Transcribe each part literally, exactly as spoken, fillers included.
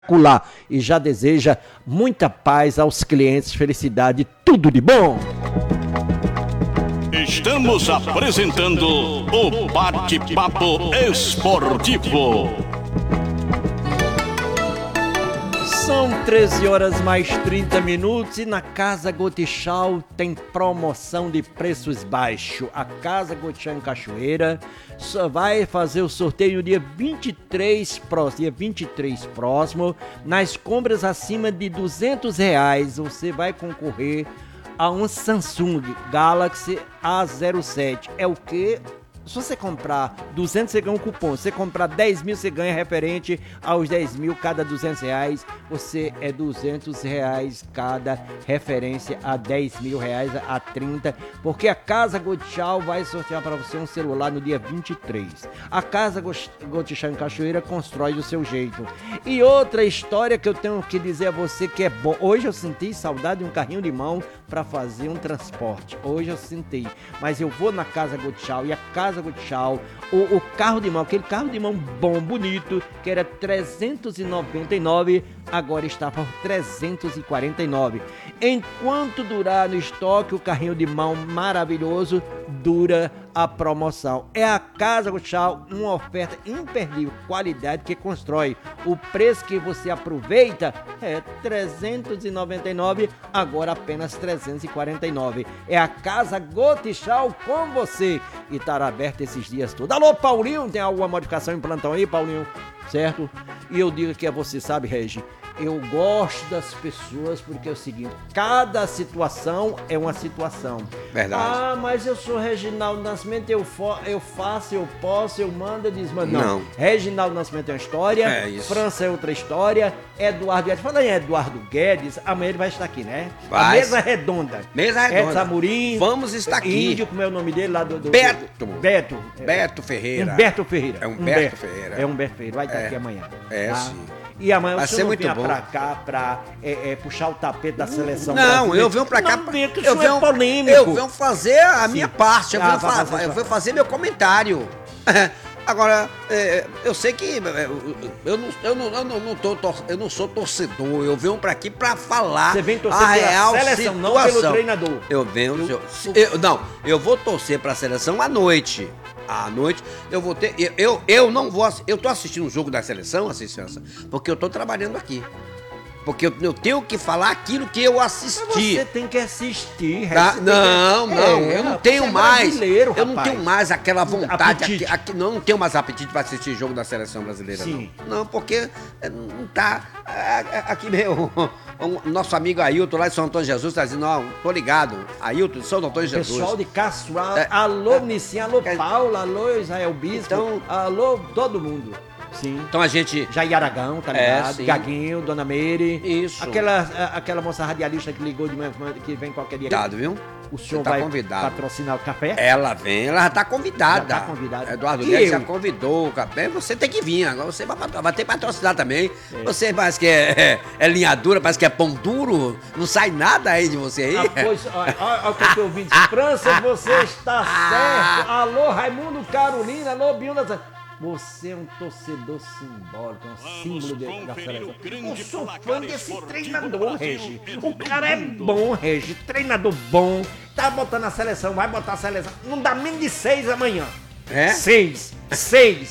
E já deseja muita paz aos clientes, felicidade, tudo de bom. Estamos apresentando o Bate-Papo Esportivo. São treze horas mais trinta minutos e na Casa Gotichau tem promoção de preços baixos. A Casa Gotichau em Cachoeira só vai fazer o sorteio no dia vinte e três próximo, dia vinte e três próximo. Nas compras acima de duzentos reais você vai concorrer a um Samsung Galaxy A zero sete. É o que? Se você comprar duzentos, você ganha um cupom. Se você comprar dez mil, você ganha referente aos dez mil. Cada duzentos reais, você é duzentos reais cada referência a dez mil reais a trinta. Porque a Casa Gotichau vai sortear para você um celular no dia vinte e três. A Casa Gotichau em Cachoeira constrói do seu jeito. E outra história que eu tenho que dizer a você que é bom. Hoje eu senti saudade de um carrinho de mão para fazer um transporte. Hoje eu senti. Mas eu vou na Casa Gotichau e a Casa Gotichau, o, o carro de mão, aquele carro de mão bom, bonito, que era trezentos e noventa e nove, agora está por trezentos e quarenta e nove. Enquanto durar no estoque o carrinho de mão maravilhoso, dura a promoção. É a Casa Gotichau, uma oferta imperdível, qualidade que constrói. O preço que você aproveita é trezentos e noventa e nove, agora apenas trezentos e quarenta e nove. É a Casa Gotichau com você e estará aberta esses dias todos. Alô, Paulinho, tem alguma modificação em plantão aí, Paulinho? Certo? E eu digo que é você, sabe, Regi? Eu gosto das pessoas porque é o seguinte, cada situação é uma situação. Verdade. Ah, mas eu sou Reginaldo Nascimento, eu, fo- eu faço, eu posso, eu mando, eu desmando. Não. Não. Reginaldo Nascimento é uma história, É isso. França é outra história, Eduardo Guedes. Fala em Eduardo Guedes, amanhã ele vai estar aqui, né? Vai. A mesa redonda. Mesa redonda. Edson Amorim. Vamos estar aqui. Índio, como é o nome dele lá do... do Beto. Beto. É, Beto Ferreira. Humberto Ferreira. É Humberto Ferreira. É Humberto Ferreira, vai estar É. aqui amanhã. É, tá? sim. E amanhã Vai você ser não muito vinha bom. pra cá pra é, é, puxar o tapete da seleção Não, brasileira. eu venho pra cá. Não, pra- venha, que eu isso é polêmico. Eu venho fazer a Sim. minha parte. Eu Ah, venho, vai fa- fazer eu sua venho fazer meu comentário. Agora, é, eu sei que é, eu, não, eu, não, eu, não, não tô, tor- eu não sou torcedor, eu venho pra aqui pra falar Você vem torcer a pela real seleção, não situação. pelo treinador. Eu venho. Eu- Eu, eu- não, eu vou torcer pra seleção à noite. À noite eu vou ter. Eu, eu, eu não vou. ass- Eu tô assistindo um jogo da seleção, assistência, porque eu tô trabalhando aqui. Porque eu, eu tenho que falar aquilo que eu assisti. Você tem que assistir. Tá? você tem Não, que... não, É, eu não você tenho é mais. brasileiro, Eu não rapaz. tenho mais aquela vontade. Apetite. Aqui, aqui- não, não tenho mais apetite para assistir jogo da seleção brasileira, Sim. não. Não, porque é, não tá. é, é, Aqui meu. O nosso amigo Ailton lá de São Antônio de Jesus tá dizendo, não, tô ligado. Ailton de São Antônio de Jesus. Pessoal de Caçoal, É, alô Nicinha, alô é, Paula, alô Israel Bispo, Então- alô todo mundo. Sim. Então a gente. Jair Aragão, tá É, ligado? sim. Gaguinho, Dona Meire. Isso. Aquela, a- aquela moça radialista que ligou de manhã, que vem qualquer dia. Cuidado, viu? O senhor tá vai convidado. patrocinar o café? Ela vem, ela já tá convidada. Já tá convidada. Eduardo E Guedes eu? já convidou o café. Você tem que vir. Agora você vai, patro- vai ter que patrocinar também. Você parece que é, é, é linha dura, parece que é pão duro. Não sai nada aí de você aí. Ah, pois, olha, olha o que eu tô ouvindo. França, você está certo. Alô, Raimundo Carolina, alô, Biunda. Você é um torcedor simbólico, um símbolo de, da seleção. Eu sou fã desse treinador, Regi. O cara é bom, Regi. Treinador bom. Tá botando a seleção, vai botar a seleção. Não dá menos de seis amanhã. É? Seis. Seis.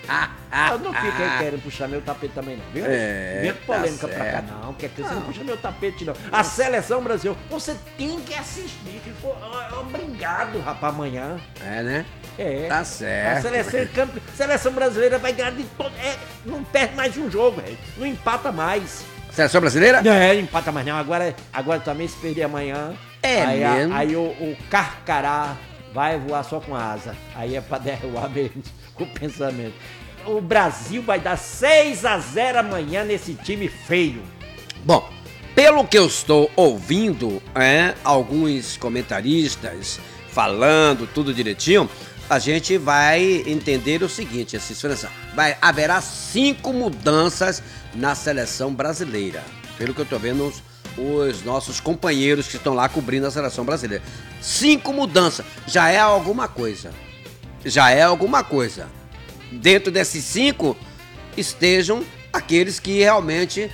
Eu não fico aí querendo puxar meu tapete também, não, viu? É, Vem tá polêmica pra cá, certo. não. Quer que você não puxa meu tapete, não. A seleção Brasil, você tem que assistir. Ô, ô, Obrigado, rapaz, amanhã. É, né? É. Tá A certo. seleção, é campe... seleção brasileira vai ganhar de todo. É, não perde mais um jogo, velho. Não empata mais. Seleção brasileira? É, não empata mais não. Agora, agora também se perder amanhã. É aí, a- mesmo? aí o, o Carcará vai voar só com asa. Aí é pra derrubar mesmo o pensamento. O Brasil vai dar seis a zero amanhã nesse time feio. Bom, pelo que eu estou ouvindo, é, alguns comentaristas falando tudo direitinho, a gente vai entender o seguinte, essa seleção. Vai, haverá cinco mudanças na seleção brasileira. Pelo que eu estou vendo, os, os nossos companheiros que estão lá cobrindo a seleção brasileira. Cinco mudanças. Já é alguma coisa. Já é alguma coisa. Dentro desses cinco, estejam aqueles que realmente